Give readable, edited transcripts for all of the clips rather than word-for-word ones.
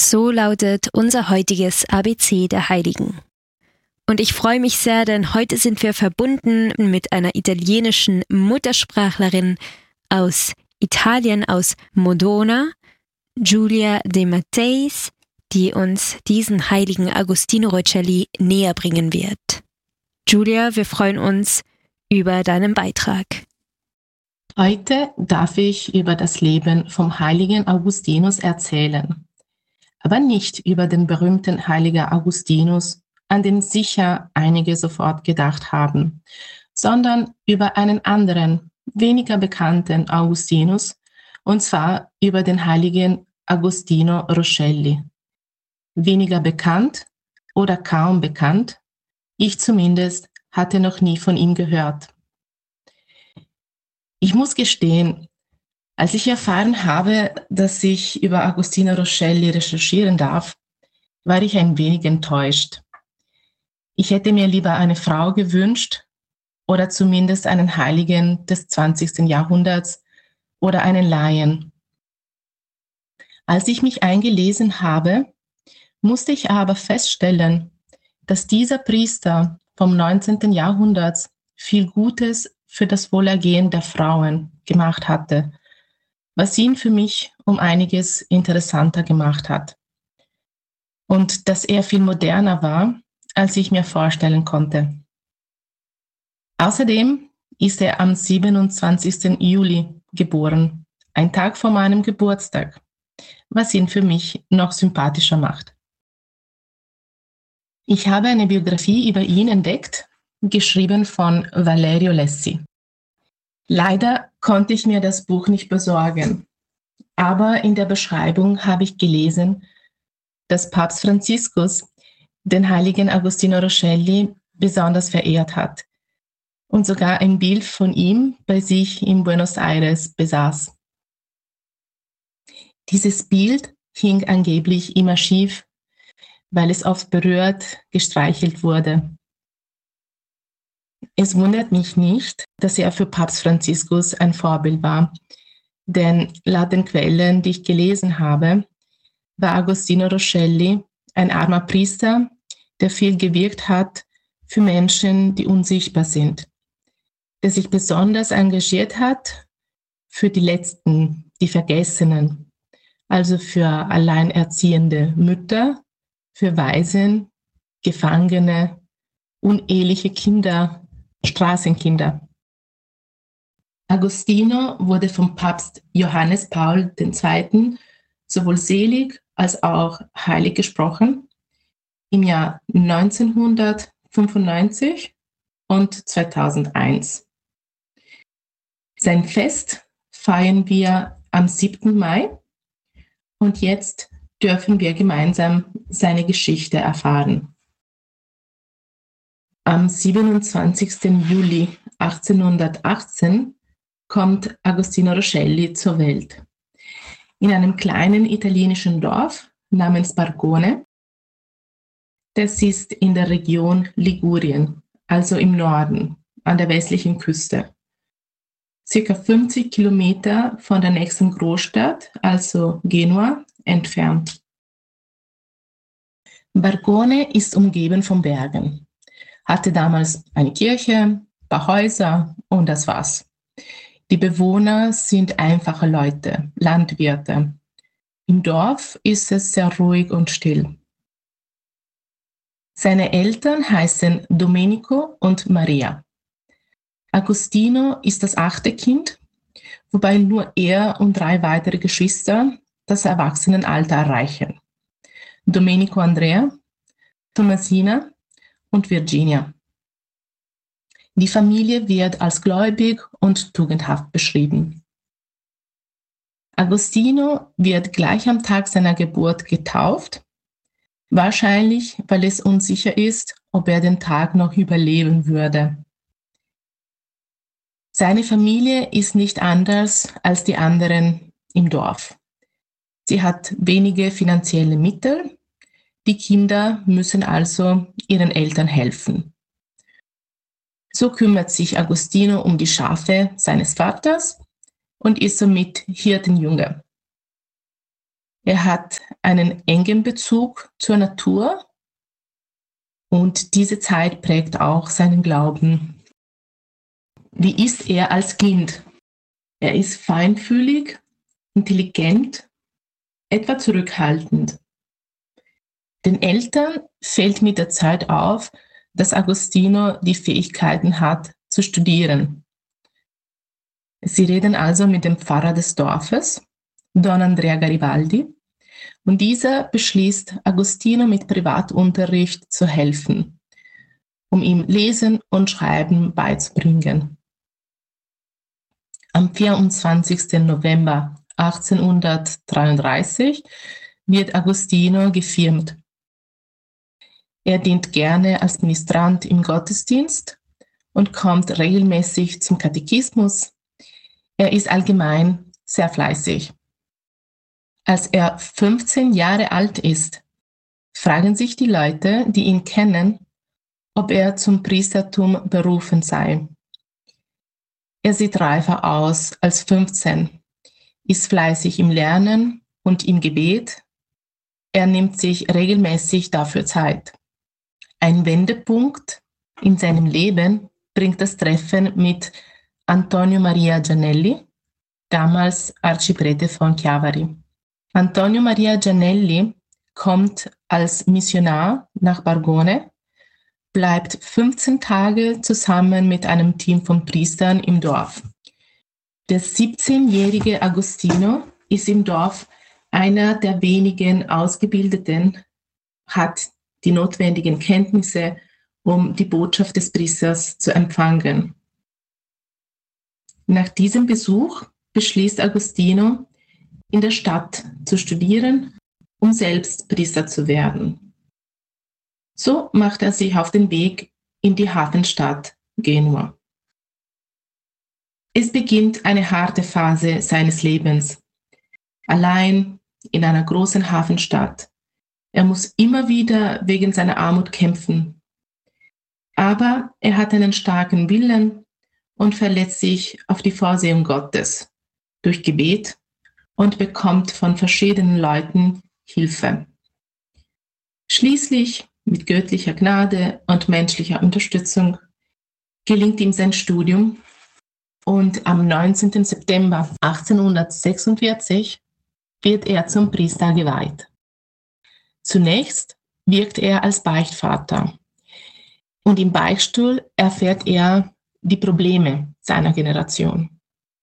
So lautet unser heutiges ABC der Heiligen. Und ich freue mich sehr, denn heute sind wir verbunden mit einer italienischen Muttersprachlerin aus Italien, aus Modona, Giulia De Matteis, die uns diesen heiligen Agostino Rocelli näher bringen wird. Giulia, wir freuen uns über deinen Beitrag. Heute darf ich über das Leben vom heiligen Augustinus erzählen. Aber nicht über den berühmten heiligen Augustinus, an den sicher einige sofort gedacht haben, sondern über einen anderen, weniger bekannten Augustinus, und zwar über den heiligen Agostino Rocelli. Weniger bekannt oder kaum bekannt, ich zumindest hatte noch nie von ihm gehört. Ich muss gestehen, als ich erfahren habe, dass ich über Agostino Rocelli recherchieren darf, war ich ein wenig enttäuscht. Ich hätte mir lieber eine Frau gewünscht oder zumindest einen Heiligen des 20. Jahrhunderts oder einen Laien. Als ich mich eingelesen habe, musste ich aber feststellen, dass dieser Priester vom 19. Jahrhundert viel Gutes für das Wohlergehen der Frauen gemacht hatte, was ihn für mich um einiges interessanter gemacht hat. Und dass er viel moderner war, als ich mir vorstellen konnte. Außerdem ist er am 27. Juli geboren, ein Tag vor meinem Geburtstag, was ihn für mich noch sympathischer macht. Ich habe eine Biografie über ihn entdeckt, geschrieben von Valerio Lessi. Leider konnte ich mir das Buch nicht besorgen, aber in der Beschreibung habe ich gelesen, dass Papst Franziskus den heiligen Agostino Rocelli besonders verehrt hat und sogar ein Bild von ihm bei sich in Buenos Aires besaß. Dieses Bild hing angeblich immer schief, weil es oft berührt, gestreichelt wurde. Es wundert mich nicht, dass er für Papst Franziskus ein Vorbild war, denn laut den Quellen, die ich gelesen habe, war Agostino Rocelli ein armer Priester, der viel gewirkt hat für Menschen, die unsichtbar sind, der sich besonders engagiert hat für die Letzten, die Vergessenen, also für alleinerziehende Mütter, für Waisen, Gefangene, uneheliche Kinder, Straßenkinder. Agostino wurde vom Papst Johannes Paul II. Sowohl selig als auch heilig gesprochen im Jahr 1995 und 2001. Sein Fest feiern wir am 7. Mai und jetzt dürfen wir gemeinsam seine Geschichte erfahren. Am 27. Juli 1818 kommt Agostino Rocelli zur Welt. In einem kleinen italienischen Dorf namens Bargone. Das ist in der Region Ligurien, also im Norden, an der westlichen Küste. Circa 50 Kilometer von der nächsten Großstadt, also Genua, entfernt. Bargone ist umgeben von Bergen. Hatte damals eine Kirche, ein paar Häuser und das war's. Die Bewohner sind einfache Leute, Landwirte. Im Dorf ist es sehr ruhig und still. Seine Eltern heißen Domenico und Maria. Agostino ist das 8. Kind, wobei nur er und 3 weitere Geschwister das Erwachsenenalter erreichen. Domenico Andrea, Thomasina und Virginia. Die Familie wird als gläubig und tugendhaft beschrieben. Agostino wird gleich am Tag seiner Geburt getauft, wahrscheinlich, weil es unsicher ist, ob er den Tag noch überleben würde. Seine Familie ist nicht anders als die anderen im Dorf. Sie hat wenige finanzielle Mittel. Die Kinder müssen also ihren Eltern helfen. So kümmert sich Agostino um die Schafe seines Vaters und ist somit Hirtenjunge. Er hat einen engen Bezug zur Natur und diese Zeit prägt auch seinen Glauben. Wie ist er als Kind? Er ist feinfühlig, intelligent, etwa zurückhaltend. Den Eltern fällt mit der Zeit auf, dass Agostino die Fähigkeiten hat, zu studieren. Sie reden also mit dem Pfarrer des Dorfes, Don Andrea Garibaldi, und dieser beschließt, Agostino mit Privatunterricht zu helfen, um ihm Lesen und Schreiben beizubringen. Am 24. November 1833 wird Agostino gefirmt. Er dient gerne als Ministrant im Gottesdienst und kommt regelmäßig zum Katechismus. Er ist allgemein sehr fleißig. Als er 15 Jahre alt ist, fragen sich die Leute, die ihn kennen, ob er zum Priestertum berufen sei. Er sieht reifer aus als 15, ist fleißig im Lernen und im Gebet. Er nimmt sich regelmäßig dafür Zeit. Ein Wendepunkt in seinem Leben bringt das Treffen mit Antonio Maria Gianelli, damals Arciprete von Chiavari. Antonio Maria Gianelli kommt als Missionar nach Bargone, bleibt 15 Tage zusammen mit einem Team von Priestern im Dorf. Der 17-jährige Agostino ist im Dorf einer der wenigen Ausgebildeten, hat die notwendigen Kenntnisse, um die Botschaft des Priesters zu empfangen. Nach diesem Besuch beschließt Agostino, in der Stadt zu studieren, um selbst Priester zu werden. So macht er sich auf den Weg in die Hafenstadt Genua. Es beginnt eine harte Phase seines Lebens. Allein in einer großen Hafenstadt. Er muss immer wieder wegen seiner Armut kämpfen. Aber er hat einen starken Willen und verlässt sich auf die Vorsehung Gottes durch Gebet und bekommt von verschiedenen Leuten Hilfe. Schließlich, mit göttlicher Gnade und menschlicher Unterstützung, gelingt ihm sein Studium und am 19. September 1846 wird er zum Priester geweiht. Zunächst wirkt er als Beichtvater und im Beichtstuhl erfährt er die Probleme seiner Generation.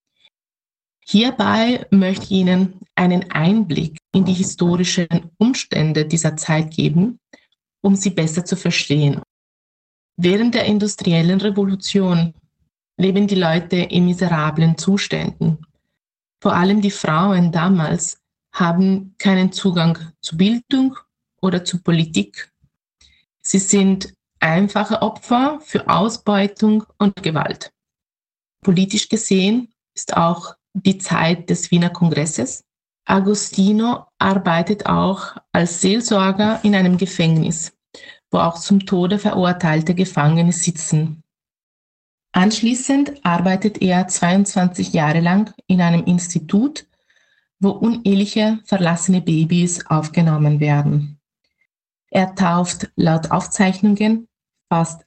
Hierbei möchte ich Ihnen einen Einblick in die historischen Umstände dieser Zeit geben, um sie besser zu verstehen. Während der industriellen Revolution leben die Leute in miserablen Zuständen. Vor allem die Frauen damals haben keinen Zugang zu Bildung oder zu Politik. Sie sind einfache Opfer für Ausbeutung und Gewalt. Politisch gesehen ist auch die Zeit des Wiener Kongresses. Agostino arbeitet auch als Seelsorger in einem Gefängnis, wo auch zum Tode verurteilte Gefangene sitzen. Anschließend arbeitet er 22 Jahre lang in einem Institut, wo uneheliche, verlassene Babys aufgenommen werden. Er tauft laut Aufzeichnungen fast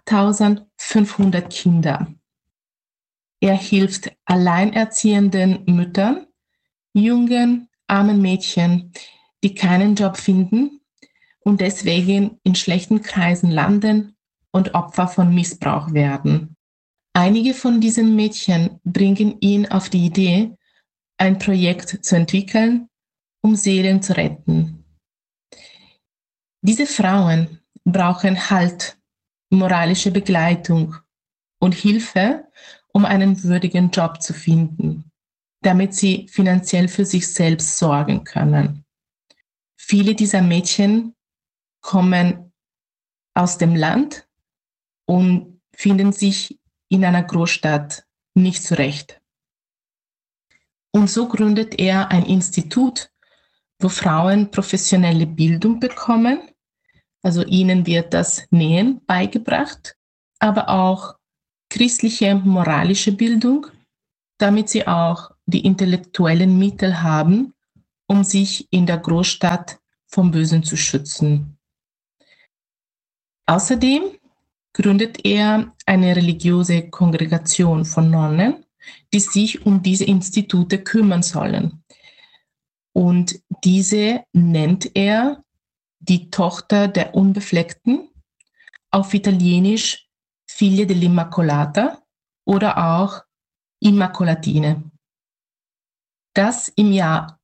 8.500 Kinder. Er hilft alleinerziehenden Müttern, jungen, armen Mädchen, die keinen Job finden und deswegen in schlechten Kreisen landen und Opfer von Missbrauch werden. Einige von diesen Mädchen bringen ihn auf die Idee, ein Projekt zu entwickeln, um Seelen zu retten. Diese Frauen brauchen Halt, moralische Begleitung und Hilfe, um einen würdigen Job zu finden, damit sie finanziell für sich selbst sorgen können. Viele dieser Mädchen kommen aus dem Land und finden sich in einer Großstadt nicht zurecht. Und so gründet er ein Institut, wo Frauen professionelle Bildung bekommen. Also ihnen wird das Nähen beigebracht, aber auch christliche, moralische Bildung, damit sie auch die intellektuellen Mittel haben, um sich in der Großstadt vom Bösen zu schützen. Außerdem gründet er eine religiöse Kongregation von Nonnen, die sich um diese Institute kümmern sollen. Und diese nennt er die Tochter der Unbefleckten, auf Italienisch Figlie dell'Immacolata oder auch Immacolatine. Das im Jahr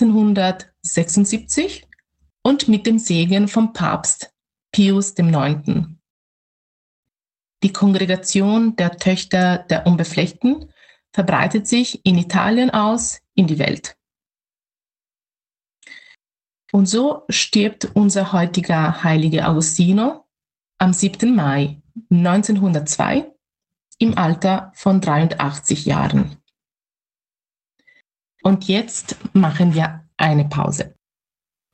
1876 und mit dem Segen vom Papst Pius IX. Die Kongregation der Töchter der Unbefleckten verbreitet sich in Italien aus in die Welt. Und so stirbt unser heutiger Heiliger Agostino am 7. Mai 1902 im Alter von 83 Jahren. Und jetzt machen wir eine Pause.